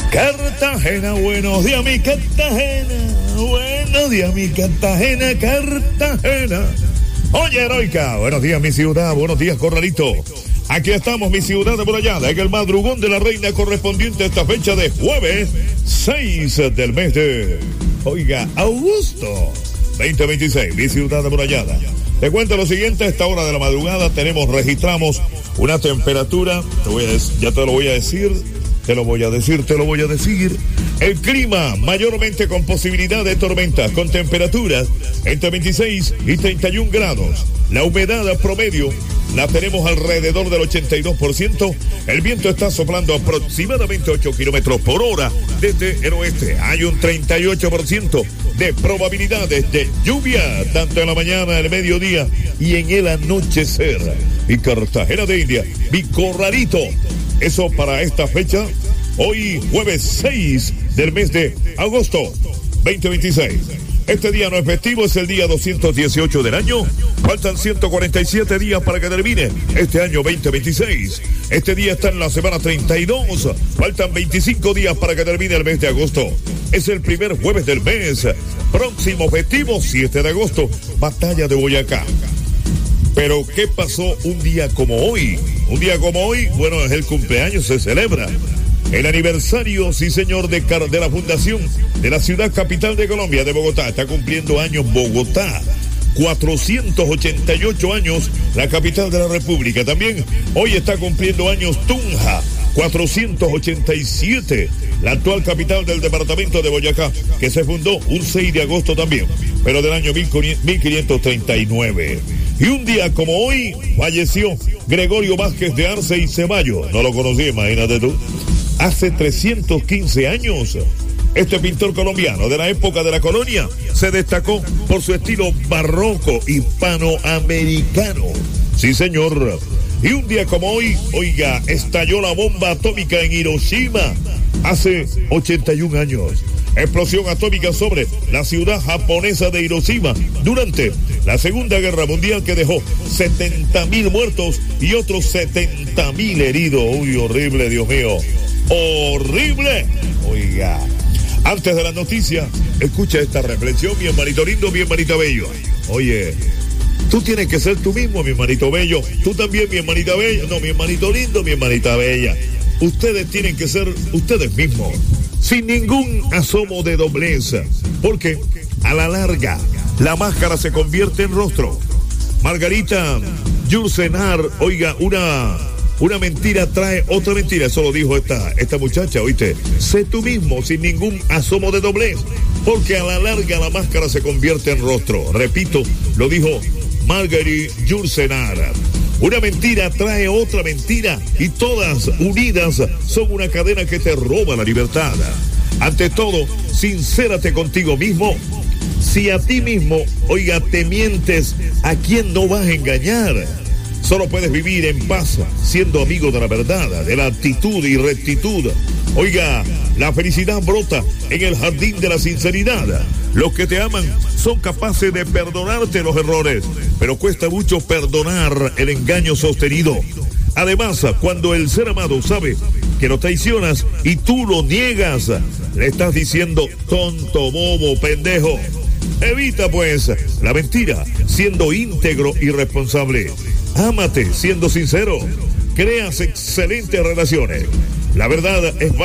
Cartagena, buenos días mi Cartagena, buenos días mi Cartagena, Cartagena. Oye, heroica, buenos días mi ciudad, buenos días Corralito. Aquí estamos, mi ciudad amurallada, en el madrugón de la reina correspondiente a esta fecha de jueves 6 del mes de, agosto 2026, mi ciudad amurallada. Te cuento lo siguiente, a esta hora de la madrugada registramos una temperatura, ya te lo voy a decir. El clima mayormente con posibilidad de tormentas, con temperaturas entre 26 y 31 grados. La humedad promedio la tenemos alrededor del 82%. El viento está soplando aproximadamente 8 kilómetros por hora desde el oeste. Hay un 38% de probabilidades de lluvia, tanto en la mañana, el mediodía y en el anochecer. Y Cartagena de India, mi Corralito. Eso para esta fecha, hoy jueves 6 del mes de agosto 2026. Este día no es festivo, es el día 218 del año. Faltan 147 días para que termine este año 2026. Este día está en la semana 32. Faltan 25 días para que termine el mes de agosto. Es el primer jueves del mes. Próximo festivo, 7 de agosto, Batalla de Boyacá. Pero, ¿qué pasó un día como hoy? Un día como hoy, bueno, es el cumpleaños, se celebra el aniversario, sí señor, de la fundación de la ciudad capital de Colombia, de Bogotá. Está cumpliendo años Bogotá. 488 años la capital de la República. También hoy está cumpliendo años Tunja. 487, la actual capital del departamento de Boyacá, que se fundó un 6 de agosto también, pero del año 1539. Y un día como hoy falleció Gregorio Vázquez de Arce y Ceballos. No lo conocí, imagínate tú. Hace 315 años, este pintor colombiano de la época de la colonia se destacó por su estilo barroco hispanoamericano. Sí, señor. Y un día como hoy, estalló la bomba atómica en Hiroshima hace 81 años. Explosión atómica sobre la ciudad japonesa de Hiroshima durante la Segunda Guerra Mundial, que dejó 70,000 muertos y otros 70,000 heridos. Uy, horrible, Dios mío. Horrible. Antes de la noticia, escucha esta reflexión, mi hermanito lindo, mi hermanita bello. Oye, tú tienes que ser tú mismo, mi hermanito bello. Tú también, mi hermanita bella. No, mi hermanito lindo, mi hermanita bella. Ustedes tienen que ser ustedes mismos, sin ningún asomo de doblez, porque a la larga la máscara se convierte en rostro. Margarita Yourcenar, una mentira trae otra mentira. Eso lo dijo esta muchacha, ¿oíste? Sé tú mismo, sin ningún asomo de doblez, porque a la larga la máscara se convierte en rostro. Repito, lo dijo Margarita Yourcenar. Una mentira trae otra mentira y todas unidas son una cadena que te roba la libertad. Ante todo, sincérate contigo mismo. Si a ti mismo, te mientes, ¿a quién no vas a engañar? Solo puedes vivir en paz siendo amigo de la verdad, de la actitud y rectitud. La felicidad brota en el jardín de la sinceridad. Los que te aman son capaces de perdonarte los errores, pero cuesta mucho perdonar el engaño sostenido. Además, cuando el ser amado sabe que lo traicionas y tú lo niegas, le estás diciendo tonto, bobo, pendejo. Evita pues la mentira, siendo íntegro y responsable. Ámate siendo sincero. Creas excelentes relaciones. La verdad es